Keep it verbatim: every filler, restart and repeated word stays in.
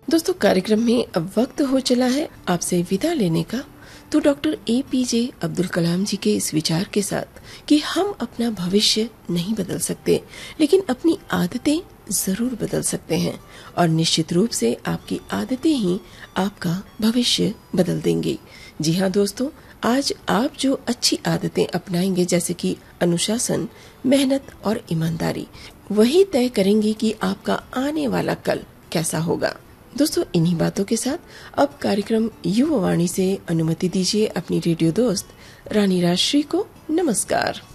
दोस्तों, कार्यक्रम में अब वक्त हो चला है आपसे विदा लेने का। तो डॉक्टर ए पी जे अब्दुल कलाम जी के इस विचार के साथ कि हम अपना भविष्य नहीं बदल सकते, लेकिन अपनी आदतें जरूर बदल सकते हैं, और निश्चित रूप से आपकी आदतें ही आपका भविष्य बदल देंगी। जी हाँ दोस्तों, आज आप जो अच्छी आदतें अपनाएंगे, जैसे कि अनुशासन, मेहनत और ईमानदारी, वही तय करेंगे कि आपका आने वाला कल कैसा होगा। दोस्तों, इन्हीं बातों के साथ अब कार्यक्रम युवा वाणी से अनुमति दीजिए अपनी रेडियो दोस्त रानी राजश्री को। नमस्कार।